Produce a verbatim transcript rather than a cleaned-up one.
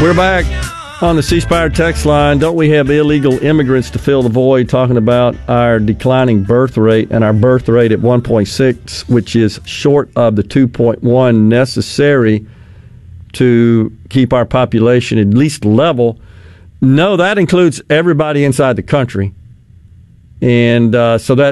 We're back on the C Spire text line. Don't we have illegal immigrants to fill the void? Talking about our declining birth rate and our birth rate at one point six, which is short of the two point one necessary to keep our population at least level. No, that includes everybody inside the country. And uh, so that